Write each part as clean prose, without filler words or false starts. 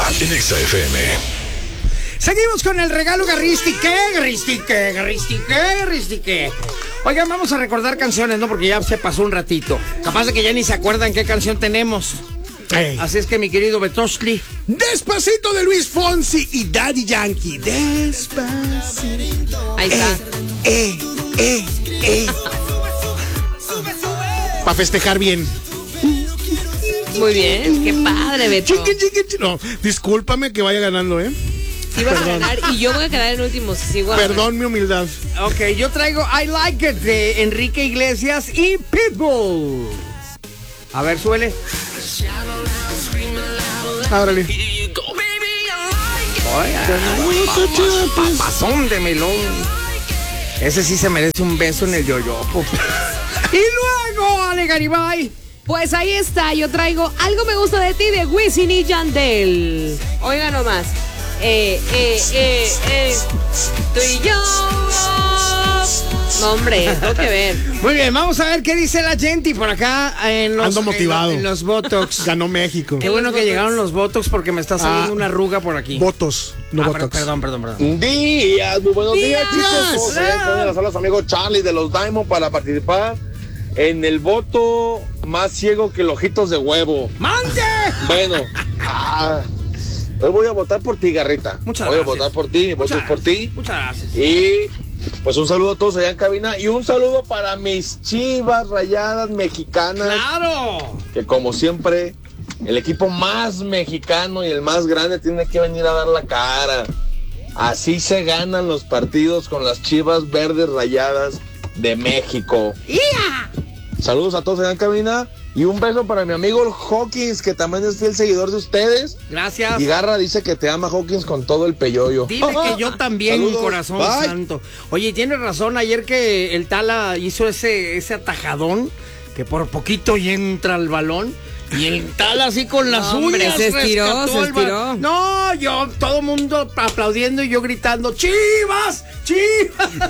en Exa FM. Seguimos con el regalo Garristique. Oigan, vamos a recordar canciones, ¿no? Porque ya se pasó un ratito. Capaz de que ya ni se acuerdan qué canción tenemos. Así es que, mi querido Betosli. Despacito de Luis Fonsi y Daddy Yankee. Despacito. Ahí está. Para festejar bien. Muy bien, qué padre, Beto. No, discúlpame que vaya ganando, ¿eh? Sí vas a ganar y yo voy a quedar en último si sigo. Perdón mi humildad. Ok, yo traigo I Like It de Enrique Iglesias y Pitbull. A ver, suele. Ábrale. Papazón de melón. Ese sí se merece un beso en el yoyopo. Y luego, Ale Garibay. Pues ahí está, yo traigo Algo me gusta de ti de Wisin y Yandel. Oiga nomás. Tú y yo. No, hombre, tengo que ver. Muy bien, vamos a ver qué dice la gente por acá en los, ando motivado. En los Botox. Ganó México. Qué bueno que llegaron los Botox porque me está saliendo una arruga por aquí. Votos, no Botox. Perdón. Días, muy buenos días, chicos. Hola. A los amigos Charlie de los Diamond para participar en el voto más ciego que los ojitos de huevo. ¡Mande! Bueno, hoy voy a votar por ti, Garrita. Muchas voy gracias. a votar por ti, mi voto es por ti. Muchas gracias. Y pues un saludo a todos allá en cabina y un saludo para mis Chivas Rayadas mexicanas. ¡Claro! Que como siempre, el equipo más mexicano y el más grande tiene que venir a dar la cara. Así se ganan los partidos con las Chivas Verdes Rayadas de México. ¡Ya! Saludos a todos allá en cabina y un beso para mi amigo el Hawkins, que también es fiel seguidor de ustedes. Gracias. Y Garra dice que te ama, Hawkins, con todo el peyoyo. Dile que yo también, Saludos. mi corazón Bye. santo. Oye, tienes razón, ayer que el Tala hizo ese atajadón, que por poquito y entra el balón, y el Tala así con las Hombre, uñas se estiró, rescató el balón. No, yo, todo el mundo aplaudiendo y yo gritando, ¡Chivas! ¡Chivas!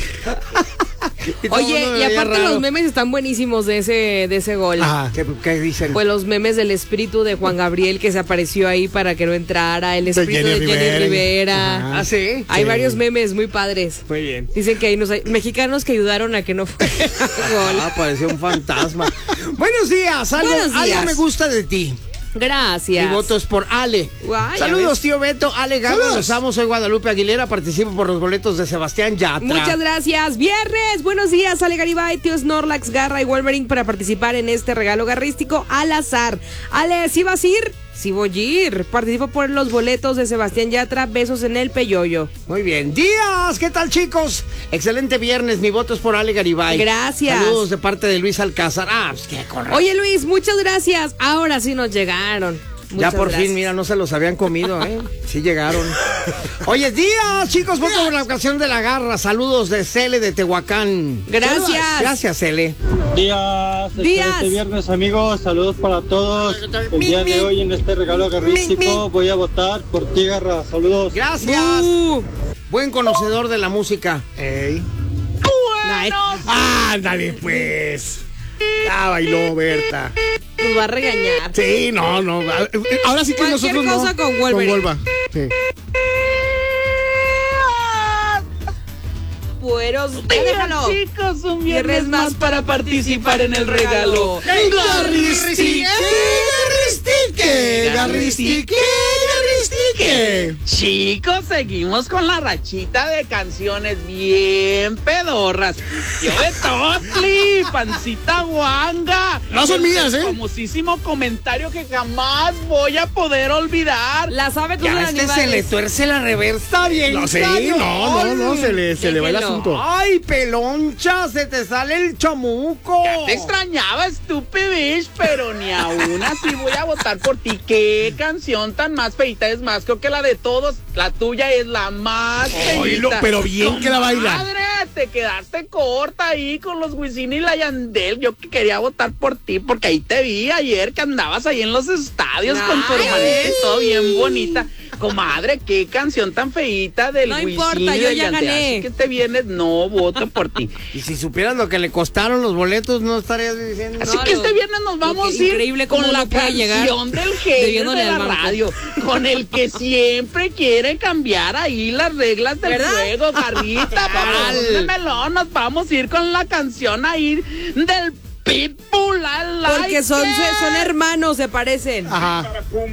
Y todo el Oye, mundo y me veía aparte raro. los memes están buenísimos de ese gol. Ajá, ¿qué dicen? Pues los memes del espíritu de Juan Gabriel que se apareció ahí para que no entrara, el espíritu de Jenny Rivera. Ajá. ¿Ah, sí? Hay varios memes muy padres. Muy bien. Dicen que hay mexicanos que ayudaron a que no fuera gol. Pareció un fantasma. Buenos días, Buenos días. algo me gusta de ti. Gracias. Mi voto es por Ale. Guay, ya Saludos, ves. tío Beto. Ale Gama, los amo. Soy Guadalupe Aguilera. Participo por los boletos de Sebastián Yatra. Muchas gracias. Viernes, buenos días, Ale Garibay, tío Snorlax, Garra y Wolverine para participar en este regalo garrístico al azar. Ale, ¿sí vas a ir? Sí voy a ir. Participo por los boletos de Sebastián Yatra. Besos en el peyoyo. Muy bien. Días, ¿qué tal, chicos? Excelente viernes. Mi voto es por Ale Garibay. Gracias. Saludos de parte de Luis Alcázar. Pues qué correcto. Oye, Luis, muchas gracias. Ahora sí nos llegaron. Ya Muchas por gracias. fin, mira, no se los habían comido, ¿eh? Sí llegaron. Oye, días, chicos, voto por la ocasión de la Garra. Saludos de Cele de Tehuacán. Gracias. Gracias, Cele. Días, Días. este viernes, amigos, saludos para todos. El día de hoy en este regalo garrístico voy a votar por ti, Garra. Saludos. Gracias. Buen conocedor de la música. Ey. Bueno. Ándale, pues. Ya bailó Berta. Nos va a regañar. Sí, no. Ahora sí que Cualquier nosotros cosa no. con Wolverine. Wolva. Sí. Buenos días, déjalo. Chicos, un Viernes viernes más para participar en el regalo. Garristique. Chicos, seguimos con la rachita de canciones bien pedorras. Yo de Totli, pancita guanga. No son mías, ¿eh? Famosísimo comentario que jamás voy a poder olvidar. La sabe con Ya los se le animales. tuerce la reversa bien. No, sí, no, se le va el asunto. Ay, peloncha, se te sale el chamuco. Te extrañaba, estupidez, pero ni aún así voy a votar por ti. ¿Qué canción tan más feita? Es más, creo que la de todos, la tuya es la más feita. Pero bien que la baila. Madre, te quedaste corta ahí con los Wisin y la Yandel. Yo que quería votar por ti, porque ahí te vi ayer que andabas ahí en los estadios con tu hermanita y todo bien bonita. Comadre, qué canción tan feíta del No Wisin importa, y yo del ya Yandel. gané. Así que te vienes, no voto por ti. Y si supieras lo que le costaron los boletos, no estarías diciendo. Así que este viernes nos vamos a ir increíble cómo con la uno puede llegar canción del hater debiéndole de la al banco. radio, con el que siempre quiere cambiar ahí las reglas del ¿Verdad? juego, Carlita. Vamos, de melón, nos vamos a ir con la canción ahí del Pitbull. Porque son hermanos, se parecen. Ajá.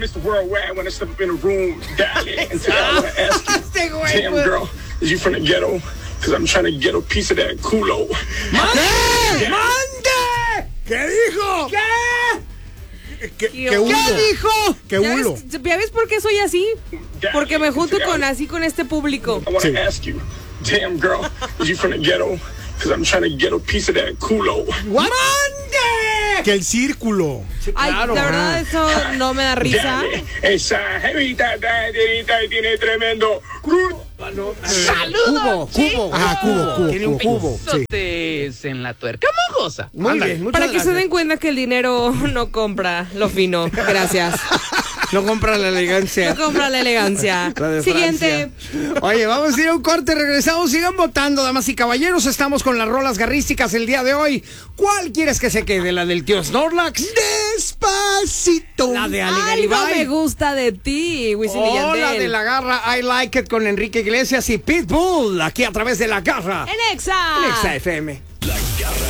Este güey. Damn, girl, is you from the ghetto? Because I'm trying to get a piece of that culo. ¡Mande! ¡Mande! ¿Qué dijo? ¿Qué? ¿Qué hulo? ¿Qué dijo? ¿Qué ¿Ya hulo? ves por qué soy así? Porque me junto con este público. I want to Sí. ask you, damn, girl, is you from the ghetto? Because I'm trying to get a piece of that culo. ¡Mande! Que el círculo. Sí, Ay, claro. la verdad eso no me da risa. Esa jevita tiene tremendo culo. Cubo, cubo. Ajá, cubo. Tiene un cubo. Sí. Sotes en la tuerca mojosa. Muy Ándale. bien, muchas Para que se gracias. den cuenta que el dinero no compra lo fino. Gracias. No compra la elegancia. No compra la elegancia. La de Siguiente. Francia. Oye, vamos a ir a un corte, regresamos. Sigan votando, damas y caballeros. Estamos con las rolas garrísticas el día de hoy. ¿Cuál quieres que se quede? ¿La del tío Snorlax? Despacito. La de Ale Algo Garibay. me gusta de ti, Wisin y O la Yandel. de La Garra, I Like It con Enrique Iglesias y Pitbull. Aquí a través de La Garra. En Exa. En Exa FM. La Garra